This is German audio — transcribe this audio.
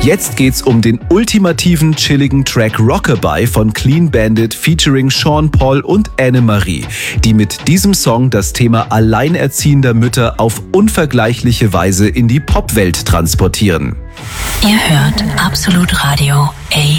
Jetzt geht's um den ultimativen chilligen Track Rockabye von Clean Bandit featuring Sean Paul und Annemarie, die mit diesem Song das Thema alleinerziehender Mütter auf unvergleichliche Weise in die Popwelt transportieren. Ihr hört Absolut Radio A.